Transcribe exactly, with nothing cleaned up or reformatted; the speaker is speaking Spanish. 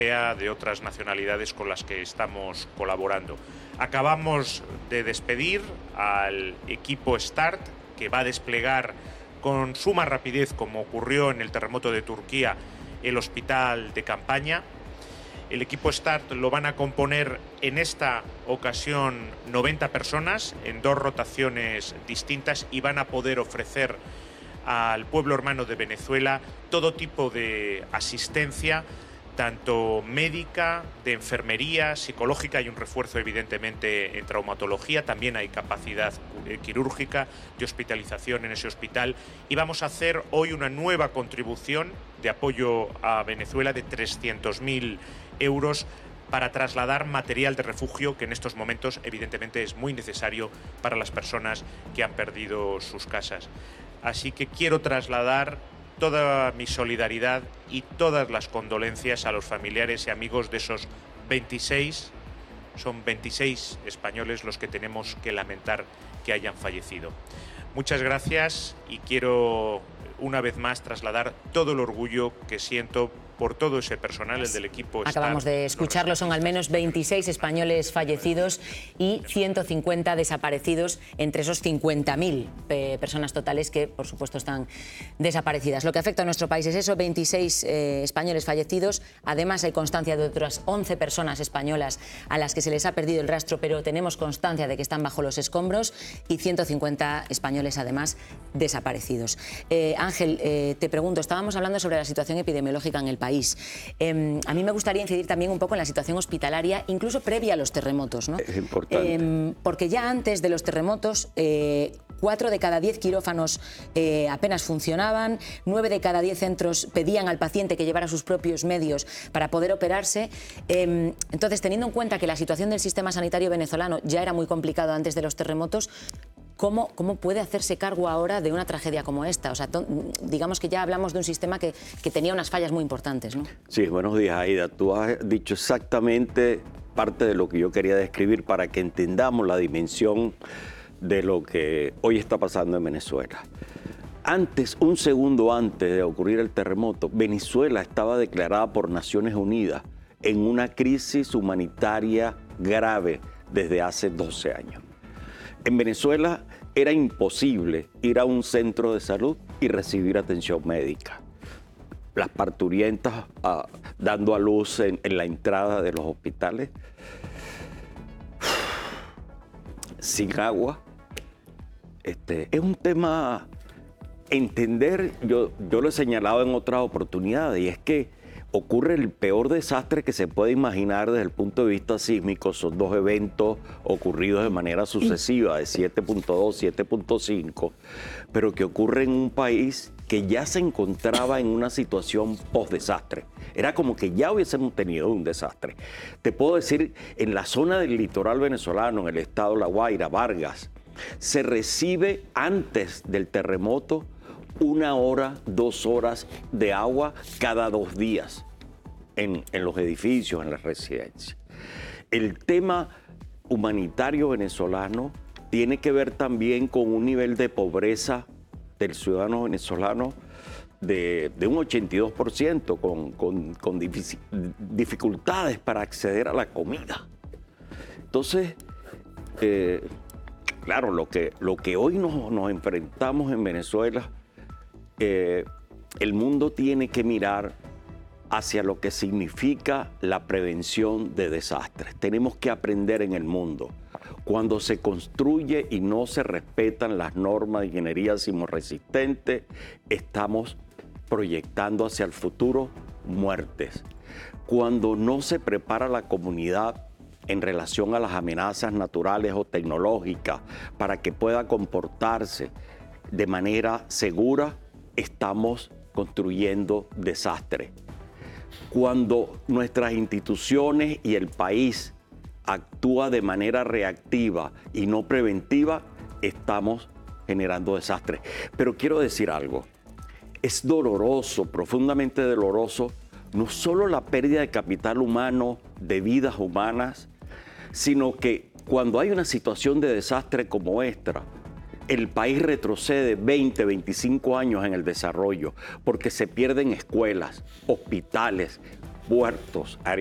de otras nacionalidades con las que estamos colaborando. Acabamos de despedir al equipo START, que va a desplegar con suma rapidez, como ocurrió en el terremoto de Turquía, el hospital de campaña. El equipo START lo van a componer en esta ocasión noventa personas en dos rotaciones distintas y van a poder ofrecer al pueblo hermano de Venezuela todo tipo de asistencia, tanto médica, de enfermería, psicológica. Hay un refuerzo evidentemente en traumatología, también hay capacidad quirúrgica de hospitalización en ese hospital, y vamos a hacer hoy una nueva contribución de apoyo a Venezuela de trescientos mil euros para trasladar material de refugio que en estos momentos evidentemente es muy necesario para las personas que han perdido sus casas. Así que quiero trasladar toda mi solidaridad y todas las condolencias a los familiares y amigos de esos veintiséis, son veintiséis españoles los que tenemos que lamentar que hayan fallecido. Muchas gracias y quiero una vez más trasladar todo el orgullo que siento por todo ese personal, el del equipo. Acabamos de escucharlo, son al menos veintiséis españoles fallecidos y ciento cincuenta desaparecidos, entre esos cincuenta mil eh, personas totales que, por supuesto, están desaparecidas. Lo que afecta a nuestro país es eso, veintiséis eh, españoles fallecidos. Además, hay constancia de otras once personas españolas a las que se les ha perdido el rastro, pero tenemos constancia de que están bajo los escombros, y ciento cincuenta españoles, además, desaparecidos. Eh, Ángel, eh, te pregunto, estábamos hablando sobre la situación epidemiológica en el país. Eh, a mí me gustaría incidir también un poco en la situación hospitalaria, incluso previa a los terremotos, ¿no? Es importante. Eh, porque ya antes de los terremotos, eh, cuatro de cada diez quirófanos eh, apenas funcionaban, nueve de cada diez centros pedían al paciente que llevara sus propios medios para poder operarse. Eh, entonces, teniendo en cuenta que la situación del sistema sanitario venezolano ya era muy complicado antes de los terremotos, ¿Cómo, ¿Cómo puede hacerse cargo ahora de una tragedia como esta? O sea, digamos que ya hablamos de un sistema que, que tenía unas fallas muy importantes, ¿no? Sí, buenos días, Aida. Tú has dicho exactamente parte de lo que yo quería describir para que entendamos la dimensión de lo que hoy está pasando en Venezuela. Antes, un segundo antes de ocurrir el terremoto, Venezuela estaba declarada por Naciones Unidas en una crisis humanitaria grave desde hace doce años. En Venezuela era imposible ir a un centro de salud y recibir atención médica. Las parturientas uh, dando a luz en, en la entrada de los hospitales, sin agua. Este, es un tema, entender, yo, yo lo he señalado en otras oportunidades, y es que ocurre el peor desastre que se puede imaginar desde el punto de vista sísmico. Son dos eventos ocurridos de manera sucesiva, de siete punto dos, siete punto cinco, pero que ocurre en un país que ya se encontraba en una situación post-desastre. Era como que ya hubiésemos tenido un desastre. Te puedo decir, en la zona del litoral venezolano, en el estado de La Guaira, Vargas, se recibe antes del terremoto una hora, dos horas de agua cada dos días en, en los edificios, en las residencias. El tema humanitario venezolano tiene que ver también con un nivel de pobreza del ciudadano venezolano de, de un ochenta y dos por ciento, con, con, con dificultades para acceder a la comida. Entonces, eh, claro, lo que, lo que hoy nos, nos enfrentamos en Venezuela, Eh, el mundo tiene que mirar hacia lo que significa la prevención de desastres. Tenemos que aprender en el mundo. Cuando se construye y no se respetan las normas de ingeniería sismorresistente, estamos proyectando hacia el futuro muertes. Cuando no se prepara la comunidad en relación a las amenazas naturales o tecnológicas para que pueda comportarse de manera segura, estamos construyendo desastre. Cuando nuestras instituciones y el país actúa de manera reactiva y no preventiva, estamos generando desastre. Pero quiero decir algo, es doloroso, profundamente doloroso, no solo la pérdida de capital humano, de vidas humanas, sino que cuando hay una situación de desastre como esta, el país retrocede veinte, veinticinco años en el desarrollo, porque se pierden escuelas, hospitales, puertos,